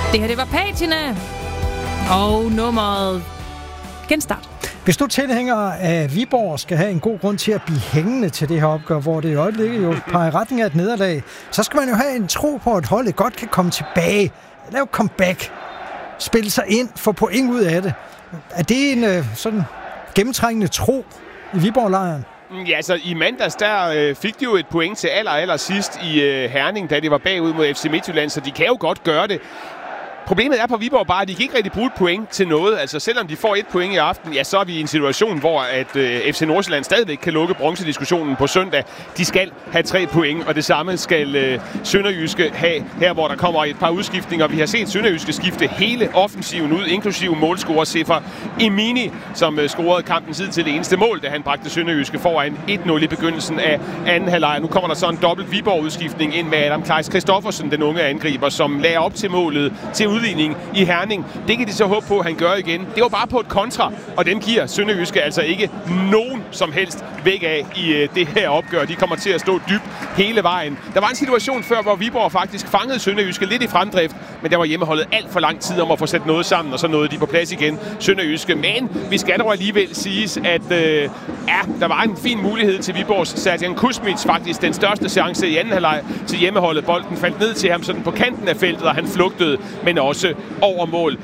Det her, det var Patina. Og nummeret genstart. Hvis du tilhænger af Viborg skal have en god grund til at blive hængende til det her opgør, hvor det i øjeblikket jo peger i retning af et nederlag, så skal man jo have en tro på, at holdet godt kan komme tilbage, lave comeback, spille sig ind, få point ud af det. Er det en sådan gennemtrængende tro i Viborg-lejren? Ja, altså i mandags, der fik de jo et point til aller sidst i Herning, da de var bagud mod FC Midtjylland, så de kan jo godt gøre det. Problemet er på Viborg bare, at de kan ikke rigtig bruge et point til noget. Altså selvom de får et point i aften, ja, så er vi i en situation, hvor at FC Nordsjælland stadigvæk kan lukke bronzediskussionen på søndag. De skal have 3 point, og det samme skal Sønderjyske have her, hvor der kommer et par udskiftninger. Vi har set Sønderjyske skifte hele offensiven ud, inklusive målscorer Sefer Emini, som scorede kampen tid til det eneste mål, da han bragte Sønderjyske foran 1-0 i begyndelsen af anden halvleg. Nu kommer der så en dobbelt Viborg-udskiftning ind med Adam Kleis Christoffersen, den unge angriber, som lagde op til målet til udligning i Herning. Det kan de så håbe på, at han gør igen. Det var bare på et kontra, og den giver Sønderjyske altså ikke nogen som helst væk af i det her opgør. De kommer til at stå dybt hele vejen. Der var en situation før, hvor Viborg faktisk fangede Sønderjyske lidt i fremdrift, men der var hjemmeholdet alt for lang tid om at få sat noget sammen, og så nåede de på plads igen, Sønderjyske. Men vi skal dog alligevel siges, at der var en fin mulighed til Viborgs Serjan Kuzmic, faktisk den største chance i anden halvleg til hjemmeholdet. Bolden faldt ned til ham sådan på kanten af feltet, og han flugtede, men også over mål.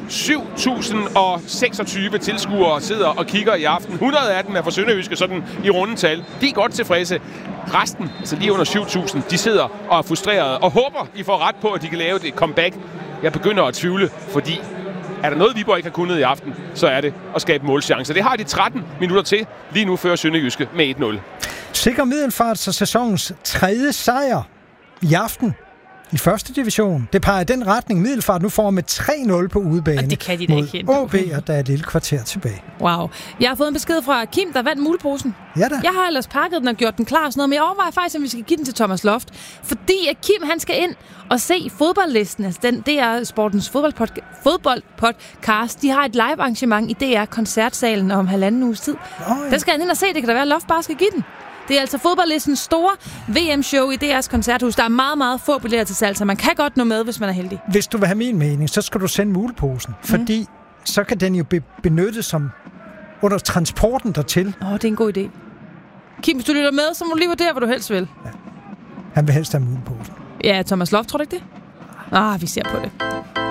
7.026 tilskuere sidder og kigger i aften. 100 af dem er for Sønderjyske, sådan i rundetal. De er godt tilfredse. Resten, altså lige under 7.000, de sidder og er frustrerede og håber, I får ret på, at de kan lave et comeback. Jeg begynder at tvivle, fordi er der noget, Viborg ikke har kunnet i aften, så er det at skabe målchancer. Det har de 13 minutter til. Lige nu fører Sønderjyske med 1-0. Sikker Middelfart så sæsonens 3. sejr i aften i første division. Det peger i den retning, Middelfart nu får med 3-0 på udebane. Og det kan de da ikke helt. OB, og der er et lille kvarter tilbage. Wow. Jeg har fået en besked fra Kim, der vandt muleposen. Ja da. Jeg har ellers pakket den og gjort den klar og sådan noget, men jeg overvejer faktisk, om vi skal give den til Thomas Loft. Fordi at Kim, han skal ind og se fodboldlisten. Altså den DR Sportens fodboldpodcast. De har et live arrangement i DR Koncertsalen om 1,5 uges tid. Ja. Den skal han ind og se. Det kan da være, at Loft bare skal give den. Det er altså fodboldlistens store VM-show i DR's koncerthus. Der er meget, meget få billetter til salg, så man kan godt nå med, hvis man er heldig. Hvis du vil have min mening, så skal du sende muleposen, fordi så kan den jo benyttes som under transporten dertil. Det er en god idé. Kim, hvis du lytter med, så må du lige vurdere, hvad du helst vil. Ja. Han vil helst have muleposen. Ja, Thomas Loft, tror du ikke det? Vi ser på det.